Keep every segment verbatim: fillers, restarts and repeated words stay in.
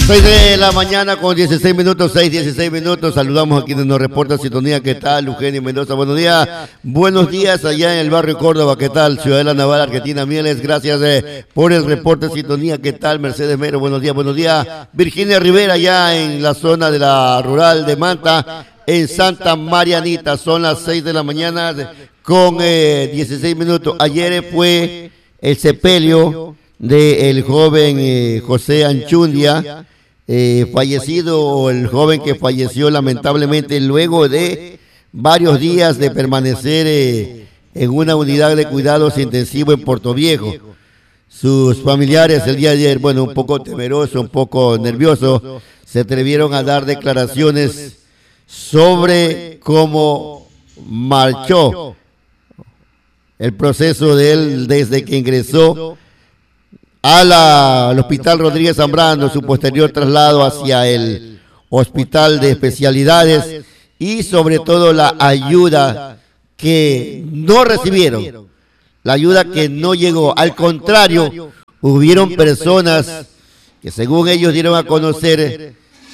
seis de la mañana con dieciséis minutos, seis, dieciséis minutos. Saludamos a quienes nos reportan sintonía. ¿Qué tal? Eugenio Mendoza, buenos días. Buenos días allá en el barrio Córdoba. ¿Qué tal? Ciudadela Naval, Argentina Mieles. Gracias eh, por el reporte de sintonía. ¿Qué tal? Mercedes Mero, buenos días, buenos días. Virginia Rivera, allá en la zona de la rural de Manta, en Santa Marianita. Son las seis de la mañana con eh, dieciséis minutos. Ayer fue el sepelio del joven eh, José Anchundia. Eh, fallecido, el joven que falleció lamentablemente luego de varios días de permanecer eh, en una unidad de cuidados intensivos en Puerto Viejo. Sus familiares el día de ayer, bueno, un poco temerosos, un poco nerviosos, se atrevieron a dar declaraciones sobre cómo marchó el proceso de él desde que ingresó a la, al Hospital Rodríguez Zambrano, su posterior traslado hacia el Hospital de Especialidades y sobre todo la ayuda que no recibieron, la ayuda que no llegó. Al contrario, hubieron personas que según ellos dieron a conocer,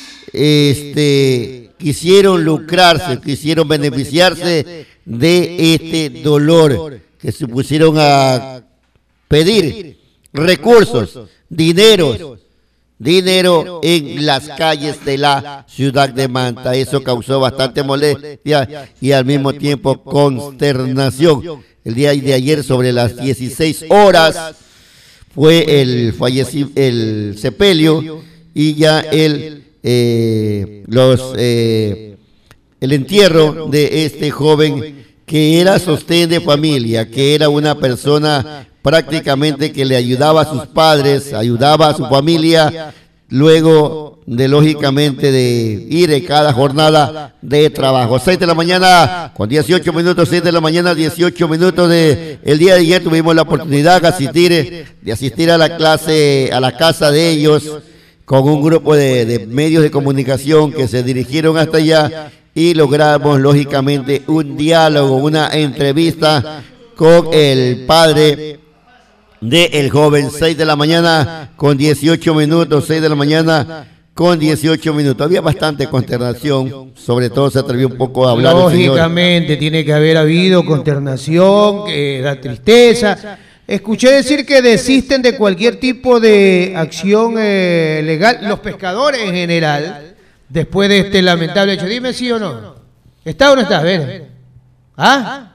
este, quisieron lucrarse, quisieron beneficiarse de este dolor, que se pusieron a pedir recursos, dinero, dinero en las calles de la ciudad de Manta. Eso causó bastante molestia y al mismo tiempo consternación. El día de ayer sobre las dieciséis horas fue el fallecido, el sepelio y ya el eh, los eh, el entierro de este joven que era sostén de familia, que era una persona prácticamente que le ayudaba a sus padres, ayudaba a su familia, luego de lógicamente de ir en cada jornada de trabajo. seis de la mañana con dieciocho minutos, seis de la mañana, dieciocho minutos de el día de ayer tuvimos la oportunidad de asistir, de asistir a la clase, a la casa de ellos, con un grupo de, de medios de comunicación que se dirigieron hasta allá y logramos lógicamente un diálogo, una entrevista con el padre de el joven. Seis de la mañana con dieciocho minutos, seis de la mañana con dieciocho minutos. Había bastante consternación, sobre todo se atrevió un poco a hablar. Lógicamente tiene que haber habido consternación, que da tristeza. Escuché decir que desisten de cualquier tipo de acción eh, legal, los pescadores en general, después de este lamentable hecho. Dime sí o no. ¿Está o no está? Ven. ¿Ah?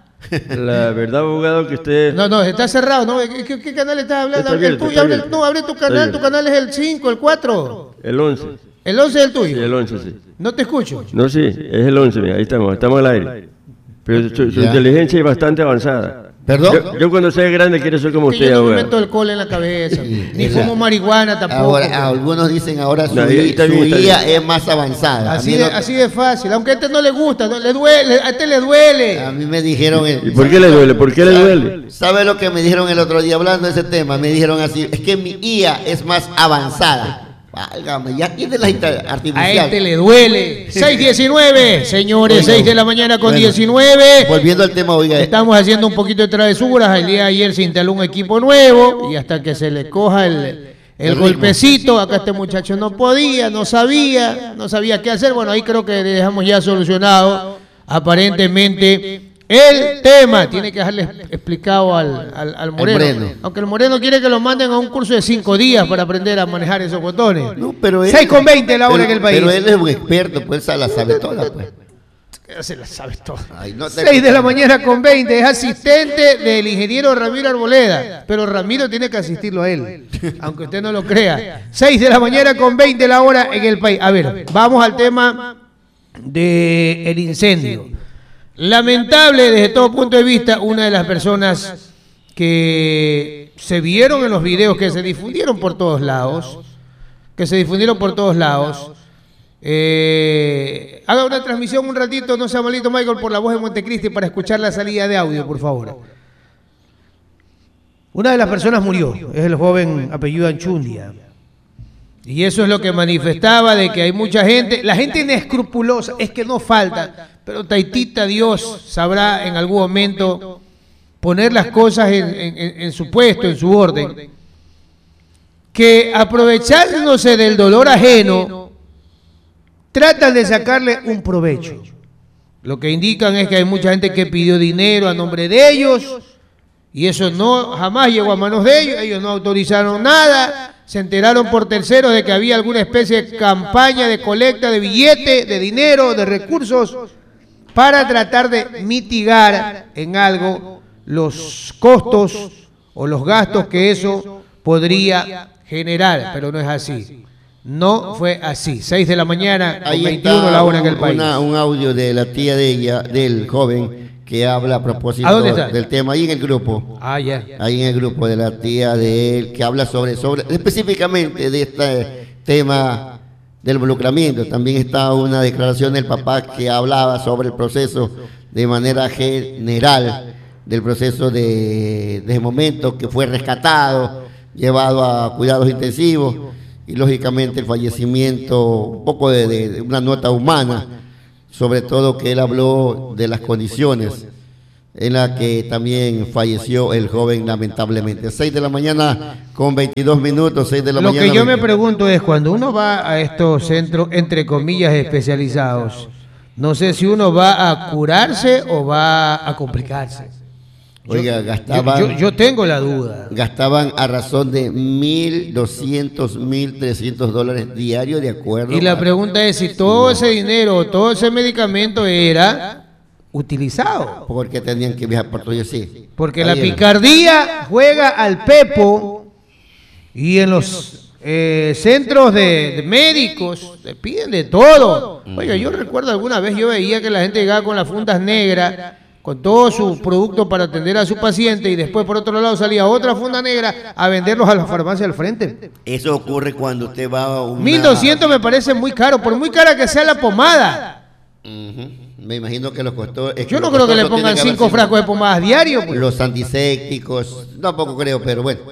La verdad, abogado, que usted... No, no, está cerrado. ¿No? ¿Qué, qué canal estás hablando? Está abierto, el tuyo, está abre, abierto. no, abre tu canal. Tu canal es el cinco, el cuatro. El once. ¿El once es el tuyo? Sí, el once, sí. No te escucho. No, sí, es el once, mira, ahí estamos, estamos al aire. Pero su, su inteligencia es bastante avanzada. ¿Perdón? Yo, yo cuando sea grande quiero ser como Que usted, yo no me abogado. meto alcohol en la cabeza, Sí, ni esa- fumo marihuana tampoco. Ahora, algunos dicen ahora su, No, ahí está su bien, está guía bien. es más avanzada. A Así mí, de, no- así de fácil, aunque a este no le gusta, no, le duele, a este le duele. a mí me dijeron... el- ¿Y por qué le duele? ¿Por qué le duele? ¿Sabe lo que me dijeron el otro día hablando de ese tema? Me dijeron así, es que mi I A es más avanzada. Válgame, ya tiene la inter- A artificial. este le duele. seis diecinueve, señores, Bueno, seis de la mañana con bueno, diecinueve. Volviendo al tema, oiga, Estamos haciendo un poquito de travesuras. El día de ayer se instaló un equipo nuevo y hasta que se le coja el, el El ritmo. golpecito, acá este muchacho no podía, no sabía, no sabía qué hacer. Bueno, ahí creo que dejamos ya solucionado aparentemente el tema. Tiene que dejarle explicado al, al, al Moreno. Moreno. Aunque el Moreno quiere que lo manden a un curso de cinco días para aprender a manejar esos botones. no, pero él, seis con veinte la hora pero- en el país. Pero él es un experto, pues se la sabe toda, pues. Se la sabe todo. Ay, no te- seis de la mañana con veinte, es asistente del ingeniero Ramiro Arboleda, pero Ramiro tiene que asistirlo a él, aunque usted no lo crea. seis de la mañana con veinte la hora en el país. A ver, vamos al tema del incendio. Lamentable desde todo punto de vista, una de las personas que se vieron en los videos que se difundieron por todos lados, que se difundieron por todos lados, Eh, haga una transmisión un ratito, no sea malito Michael, por la voz de Montecristi para escuchar la salida de audio, por favor. Una de las personas murió, es el joven apellido Anchundia. Y eso es lo que manifestaba de que hay mucha gente, la gente inescrupulosa, es que no falta, pero taitita Dios sabrá en algún momento poner las cosas en, en, en su puesto, en su orden. que aprovechándose del dolor ajeno, tratan de sacarle un provecho. Lo que indican es que hay mucha gente que pidió dinero a nombre de ellos y eso no jamás llegó a manos de ellos, ellos no autorizaron nada, se enteraron por terceros de que había alguna especie de campaña de colecta de billete, de dinero, de recursos, para tratar de mitigar en algo los costos o los gastos que eso podría generar, pero no es así. No fue así. seis de la mañana, con veintiuno la hora en el país. Una, un audio de la tía de ella, del joven, que habla a propósito ¿A dónde está? del tema, ahí en el grupo. Ah, ya. Ahí en el grupo de la tía de él, que habla sobre, sobre específicamente de este tema del involucramiento. También está una declaración del papá que hablaba sobre el proceso de manera general, del proceso de, de momento que fue rescatado, llevado a cuidados intensivos y lógicamente el fallecimiento, un poco de, de, de una nota humana, sobre todo que él habló de las condiciones en las que también falleció el joven lamentablemente. seis de la mañana con veintidós minutos, seis de la Lo mañana. que yo me pregunto es, cuando uno va a estos centros, entre comillas, especializados, no sé si uno va a curarse o va a complicarse. Oiga, gastaban, yo, yo, yo tengo la duda. Gastaban a razón de mil doscientos, mil trescientos dólares diarios, de acuerdo. Y la pregunta es si todo ese dinero, todo ese medicamento era utilizado. Porque tenían que viajar por todo ello, sí. Porque Ahí la era. picardía juega al pepo y en los eh, centros de, de médicos te piden de todo. Oiga, yo recuerdo alguna vez yo veía que la gente llegaba con las fundas negras, con todo su producto para atender a su paciente y después por otro lado salía otra funda negra a venderlos a la farmacia al frente. Eso ocurre cuando usted va a una... mil doscientos me parece muy caro, por muy cara que sea la pomada. Uh-huh. Me imagino que los costó... es Yo no los creo que le costosos pongan tienen que haber cinco sido frascos de pomadas diarios. Pues. Los antisépticos, tampoco creo, pero bueno.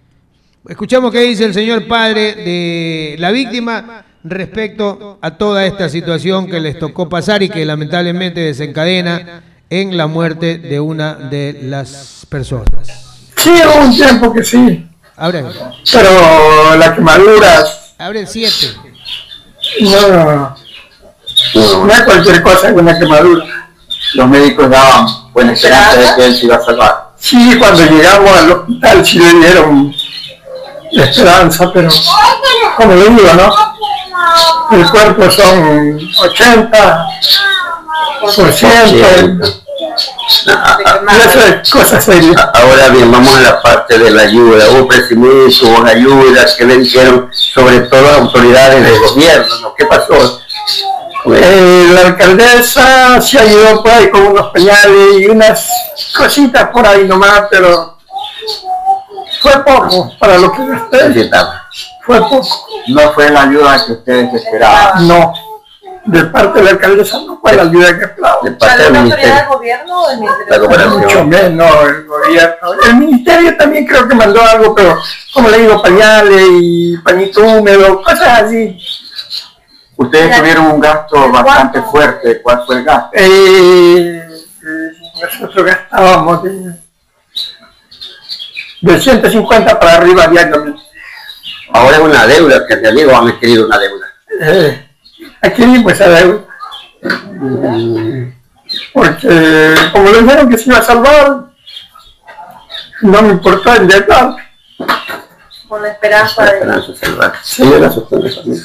Escuchamos qué dice el señor padre de la víctima respecto a toda esta situación que les tocó pasar y que lamentablemente desencadena en la muerte de una de las personas. Sí, hubo un tiempo que sí, Abre, pero la quemadura abre el siete. no, no es cualquier cosa, es una quemadura. Los médicos daban buena esperanza de que él se iba a salvar. Sí, cuando llegamos al hospital sí le dieron esperanza, pero como le digo, ¿no? El cuerpo son ochenta por ciento. Y eso es cosa seria. Ahora bien, vamos a la parte de la ayuda. Hubo ofrecimiento, hubo ayuda que le dijeron, sobre todo a autoridades del gobierno, ¿no? ¿Qué pasó? Eh, la alcaldesa se ayudó por ahí con unos pañales y unas cositas por ahí nomás, pero fue poco para lo que gasté. Fue poco. No fue la ayuda que ustedes esperaban. No, de parte de la alcaldesa no fue la ayuda que esperaba. De parte del ministerio. ¿Autoridad del gobierno o del ministerio? La cooperación. Mucho menos el gobierno. El ministerio también creo que mandó algo, pero como le digo, pañales y pañito húmedo, cosas así. Ustedes tuvieron un gasto bastante fuerte. ¿Cuál fue el gasto? Eh, nosotros gastábamos de, de ciento cincuenta para arriba diariamente. Ahora es una deuda que te amigo han adquirido una deuda. Eh, adquirimos esa deuda. Porque como le dijeron que se iba a salvar, no me importó endeudarme. Con la esperanza La de... esperanza de salvar. Sí, era sostén de familia.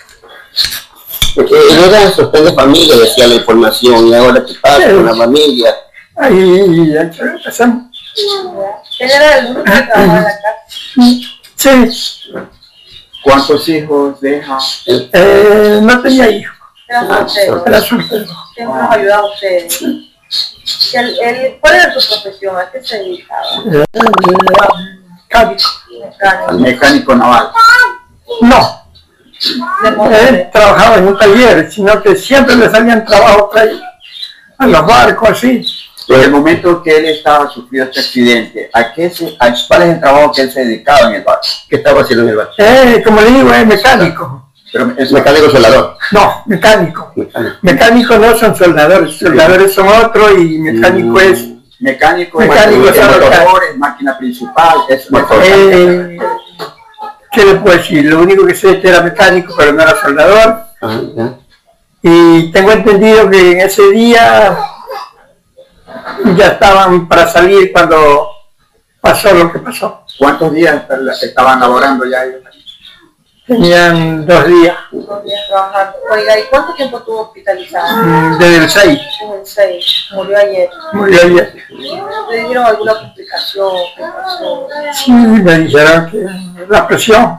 Eh, no era sostén de familia, decía la información, y ahora qué pasa con la familia. Ahí empezamos. Él era el único que trabajaba en la casa. Sí, ¿Cuántos hijos deja? eh, no tenía hijos, Era soltero. era soltero. Siempre nos ayudaba a ustedes. ¿Y él, él, ¿cuál era su profesión? ¿A qué se dedicaba? Eh, mecánico. Al Mecánico. mecánico naval. No, De él motores. trabajaba en un taller, sino que siempre le salían trabajos por ahí, a los barcos así. En el momento que él estaba sufriendo este accidente, ¿a qué se, a, ¿cuál es el trabajo que él se dedicaba en el barco? ¿Qué estaba haciendo en el barco? Eh, como le digo, es mecánico. Pero es mecánico soldador. No, mecánico. Mecánico. Mecánicos no son soldadores, soldadores son otros y mecánico es... Mecánico, Mecánico es es motor, otra. es máquina principal, es motor. Eh, ¿qué le puedo decir? Lo único que sé es que era mecánico, pero no era soldador. Ah, ya. Y tengo entendido que en ese día ya estaban para salir cuando pasó lo que pasó. ¿Cuántos días estaban laborando ya ellos? Tenían dos días. Dos días trabajando. Oiga, ¿y cuánto tiempo estuvo hospitalizado? Mm, Desde el seis. Desde el seis. Murió ayer. Murió ayer. ¿Le dieron alguna complicación? ¿Qué pasó? Sí, me dijeron que la presión.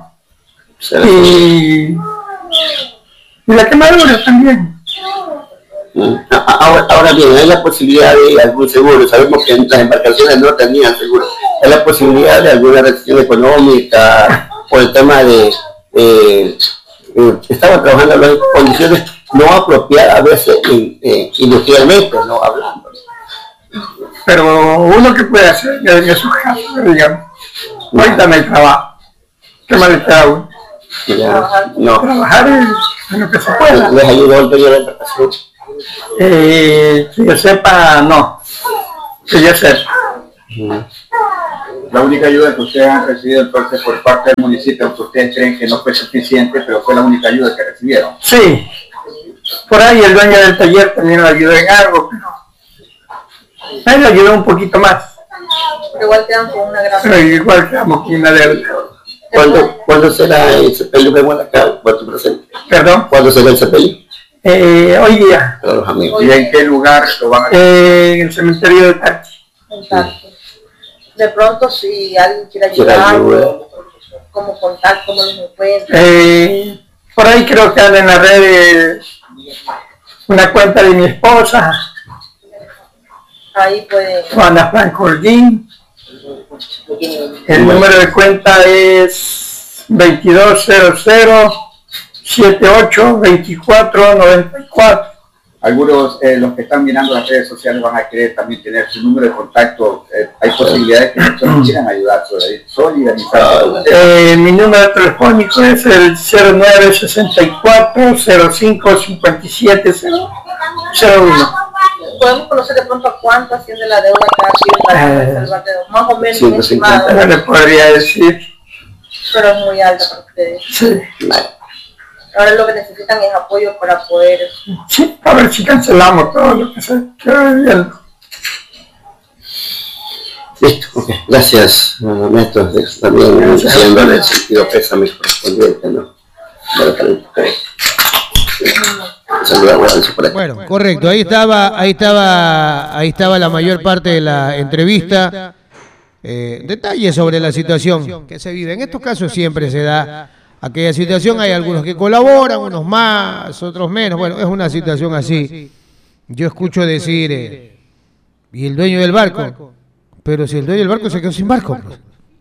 Y, y la quemadura también. Ahora, ahora bien, hay la posibilidad de algún seguro. Sabemos que las embarcaciones no tenían seguro. Hay la posibilidad de alguna restricción económica por el tema de eh, eh, estaban trabajando en las condiciones no apropiadas a veces eh, eh, industrialmente, no hablando. Pero uno que puede hacer en esos casos, digamos, ahorita no hay trabajo. ¿Qué más le queda a uno? Ya, no. Trabajar en, en lo que se pueda. ¿Les ayudó el periodo de embarcación? Eh, que yo sepa, no. Que yo sepa. La única ayuda que ustedes han recibido entonces por parte del municipio, aunque ustedes creen que no fue suficiente, pero fue la única ayuda que recibieron. Sí. Por ahí el dueño del taller también lo ayudó en algo, pero a él le ayudó un poquito más. Pero igual quedan con una gran... Pero igual quedamos con una deuda. ¿Cuándo, ¿Cuándo será el sepelio de Guadalajara? ¿Cuánto presente? ¿Perdón? ¿Cuándo será el sepelio? Eh, hoy día. Para los amigos. ¿Y en qué lugar lo van a hacer? Eh, en el cementerio de Tarqui. Contacto. De pronto, si alguien quiere Quiere ayudar, ayuda. como contacto, cómo los encuentra. Eh, por ahí creo que anda en las redes una cuenta de mi esposa, Ahí puede... Juana Franco Holguín. El número de cuenta es veintidós cero cero setenta y ocho veinticuatro noventa y cuatro. Algunos, eh, los que están mirando las redes sociales van a querer también tener su número de contacto. Eh, hay posibilidades que personas quieran ayudar, solidarizar. Eh, mi número telefónico es el cero nueve sesenta y cuatro cero cinco cincuenta y siete cero uno. Podemos conocer de pronto a cuánto asciende la deuda que ha sido para Eh, salvar de más o menos ciento un cincuenta. estimado, No le podría decir. pero es muy alta para ustedes. Sí, Ahora lo que necesitan es apoyo para poder... sí, a ver si cancelamos todo lo que se queda viendo. Listo, ok. Gracias, uh, Néstor. También diciéndole el sentido pésame correspondiente, ¿no? Bueno, talento, ok. Saluda a Guadalupe por aquí. Bueno, correcto. Ahí estaba, ahí estaba, ahí estaba la mayor parte de la entrevista. Eh, detalles sobre la situación que se vive. En estos casos siempre se da aquella situación. Hay algunos que colaboran, unos más, otros menos. Bueno, es una situación así. Yo escucho decir, eh, ¿y el dueño del barco? Pero si el dueño del barco se quedó sin barco. Pues.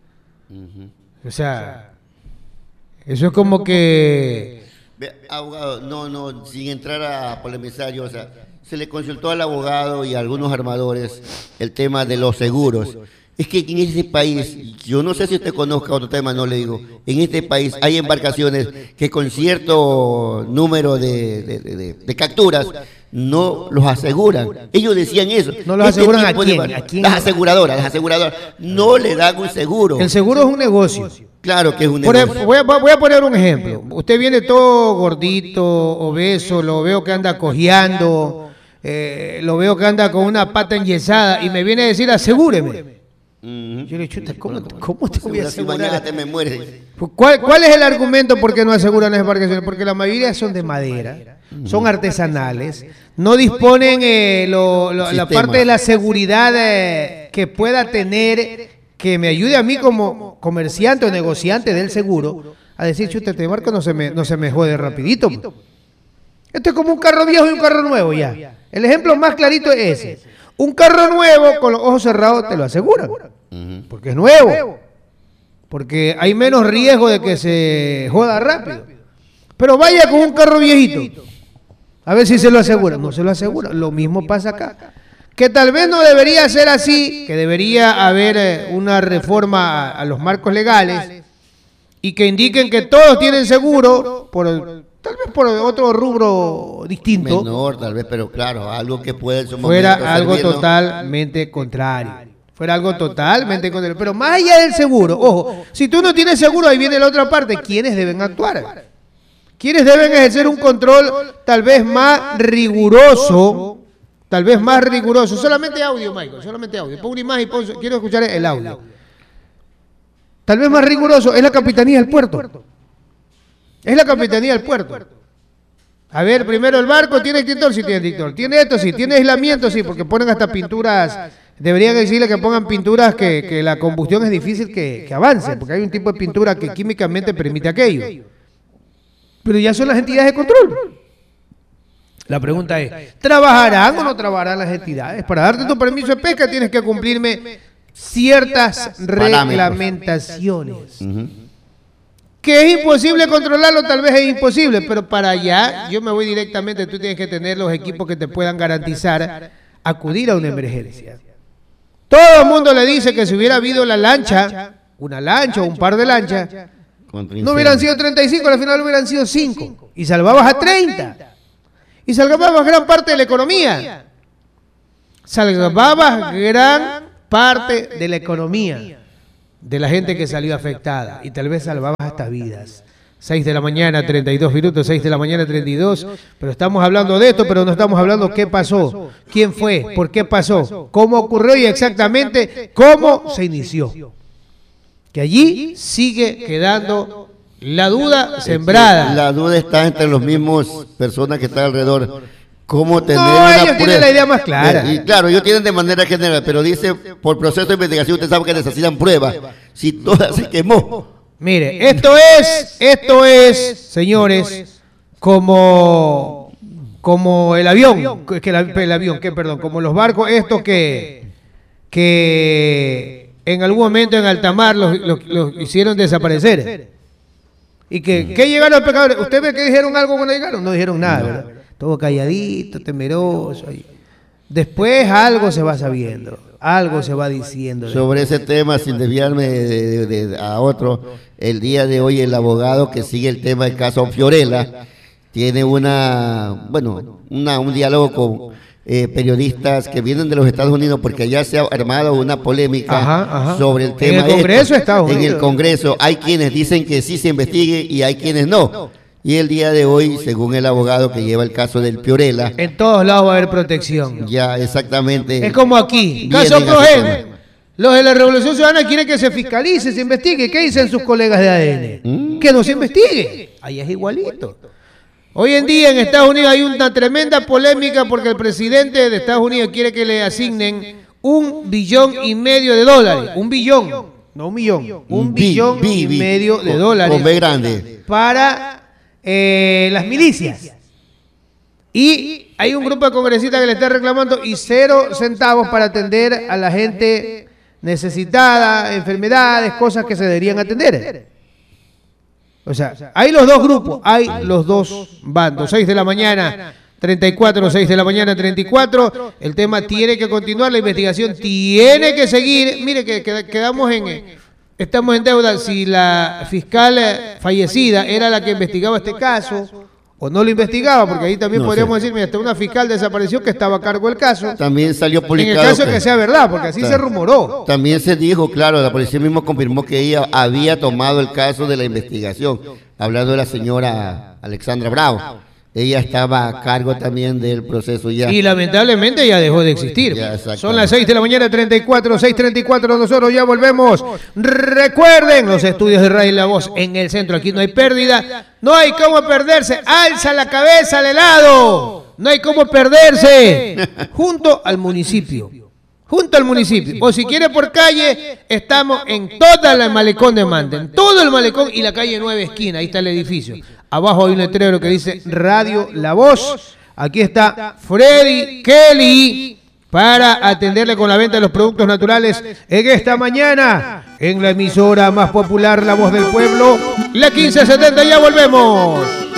O sea, eso es como que... Ve, abogado, no, no, sin entrar a polemizar yo, o sea, se le consultó al abogado y a algunos armadores el tema de los seguros. Es que en este país, yo no sé si usted conozca otro tema, no le digo, en este país hay embarcaciones que con cierto número de, de, de, de capturas no los aseguran. Ellos decían eso. ¿No los Este aseguran a tipo de quién? bar- ¿A quién? Las aseguradoras, las aseguradoras no le dan un seguro. El seguro es un negocio. Claro que es un Por negocio. ejemplo, voy, a, voy a poner un ejemplo. Usted viene todo gordito, obeso, lo veo que anda cojeando, eh, lo veo que anda con una pata enyesada y me viene a decir asegúreme. Ujú. Yo le digo, chuta, ¿cómo, cómo te voy a Si mañana asegurar? te me mueres. ¿Cuál, ¿Cuál es el argumento por qué no aseguran las embarcaciones? Porque la mayoría son de madera, son artesanales, no disponen eh, lo- lo- la Sistema. parte de la seguridad eh, que pueda tener, que me ayude a mí como comerciante o negociante del seguro a decir, chuta, este barco no se me, no se me jode rapidito. Esto es como un carro viejo y un carro nuevo ya. El ejemplo más clarito es ese. Un carro nuevo con los ojos cerrados te lo aseguran, porque es nuevo, porque hay menos riesgo de que se joda rápido. Pero vaya con un carro viejito, a ver si se lo aseguran. No se lo aseguran. Lo mismo pasa acá. Que tal vez no debería ser así, que debería haber eh, una reforma a, a los marcos legales y que indiquen que todos tienen seguro, por tal vez por otro rubro distinto, Menor tal vez, pero claro, algo que puede en su fuera momento algo servirnos. totalmente contrario. fuera algo totalmente contra. Pero más allá del seguro, ojo, si tú no tienes seguro, ahí viene la otra parte, ¿quiénes deben actuar? ¿Quiénes deben ejercer un control tal vez más riguroso? Tal vez más riguroso. Solamente audio, Michael, solamente audio. Pon una imagen y pon, quiero escuchar el audio. Tal vez más riguroso es la Capitanía del Puerto. Es la Capitanía del Puerto. A ver, primero el barco, ¿tiene extintor? Sí, tiene extintor. ¿Tiene esto? Sí. ¿Tiene aislamiento? Sí, porque ponen hasta pinturas. Deberían decirle que pongan pinturas que, que la combustión es difícil que, que avance, porque hay un tipo de pintura que químicamente permite aquello. Pero ya son las entidades de control. La pregunta es, ¿trabajarán o no trabajarán las entidades? Para darte tu permiso de pesca tienes que cumplirme ciertas reglamentaciones. Uh-huh. Que es imposible controlarlo, tal vez es imposible, pero para allá yo me voy directamente, tú tienes que tener los equipos que te puedan garantizar acudir a una emergencia. Todo el mundo le dice que si hubiera habido la lancha, una lancha o un par de lanchas, no hubieran sido treinta y cinco, al final hubieran sido cinco, y salvabas a treinta. Y salvabas gran parte de la economía. Salvabas gran parte de la economía de la gente que salió afectada. Y tal vez salvabas hasta vidas. seis de la mañana, treinta y dos minutos, seis de la mañana, treinta y dos. Pero estamos hablando de esto, pero no estamos hablando qué pasó, quién fue, por qué pasó, cómo ocurrió y exactamente cómo se inició. Que allí sigue quedando la duda sembrada. La duda está entre los mismos personas que están alrededor. ¿Cómo tener no, una ellos prueba? tienen la idea más clara. Y claro, ellos tienen de manera general, pero dice, por proceso de investigación, usted sabe que necesitan pruebas. Si toda se quemó. Mire, esto es, esto es, señores, como, como el avión, que el, el avión, que perdón, como los barcos estos que, que en algún momento en alta mar los, los, los hicieron desaparecer. Y que, ¿qué llegaron los pescadores? ¿Usted ve que dijeron algo cuando llegaron? No dijeron nada, ¿verdad? Todo calladito, temeroso. Después algo se va sabiendo, algo se va diciendo. Sobre ese tema, sin desviarme de, de, de, a otro, el día de hoy el abogado que sigue el tema del caso Fiorella tiene una, bueno, una, un diálogo con eh, periodistas que vienen de los Estados Unidos, porque allá se ha armado una polémica ajá, ajá. sobre el tema. En el Congreso de Estados Unidos. En el Congreso hay quienes dicen que sí se investigue y hay quienes no. Y el día de hoy, según el abogado que lleva el caso del Fiorella, en todos lados va a haber protección. Ya, exactamente. Es como aquí, caso Progen. Los de la Revolución Ciudadana quieren que se fiscalice, se investigue. ¿Qué dicen sus colegas de A D N? ¿Mm? Que no se investigue. Ahí es igualito. Hoy en día en Estados Unidos hay una tremenda polémica porque el presidente de Estados Unidos quiere que le asignen un billón y medio de dólares. Un billón, no un millón. Un billón y medio de dólares. Con B grande. Para Eh, las milicias. Y hay un grupo de congresistas que le está reclamando y cero centavos para atender a la gente necesitada, enfermedades, cosas que se deberían atender. O sea, hay los dos grupos, hay los dos bandos. seis de la mañana, treinta y cuatro, seis de la mañana, treinta y cuatro. El tema tiene que continuar, la investigación tiene que seguir. Mire que quedamos en... Estamos en deuda si la fiscal fallecida era la que investigaba este caso o no lo investigaba, porque ahí también no podríamos sé. decir, mira, hasta una fiscal desapareció que estaba a cargo del caso. También salió publicado. En el caso que, que sea verdad, porque así se rumoró. También se dijo, claro, la policía mismo confirmó que ella había tomado el caso de la investigación, hablando de la señora Alexandra Bravo. Ella estaba a cargo también del proceso ya. Y lamentablemente ya dejó de existir. Ya, son las seis de la mañana, treinta y cuatro, seis treinta y cuatro, nosotros ya volvemos. Recuerden los estudios de Radio La Voz en el centro, aquí no hay pérdida, no hay cómo perderse, alza la cabeza al helado, no hay cómo perderse, junto al municipio. Junto al municipio, o si quiere por calle, estamos en toda la malecón de Manta, en todo el malecón y la calle Nueve Esquina, ahí está el edificio. Abajo hay un letrero que dice Radio La Voz. Aquí está Freddy Kelly para atenderle con la venta de los productos naturales en esta mañana, en la emisora más popular, La Voz del Pueblo, la quince setenta. Ya volvemos.